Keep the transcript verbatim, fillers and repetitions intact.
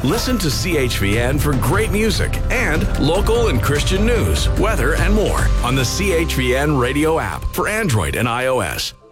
Listen to C H V N for great music and local and Christian news, weather, and more on the C H V N radio app for Android and iOS.